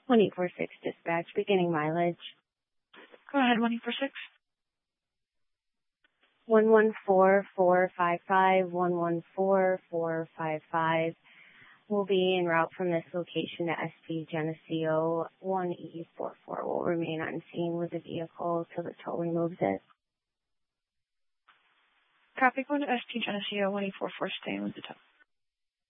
1846 dispatch, beginning mileage. Go ahead, 1846. 114455, 114455. Will be en route from this location to SP Geneseo 1E44. Will remain on scene with the vehicle till the tow removes it. Copy, going to SP Geneseo 1844, staying with the tow.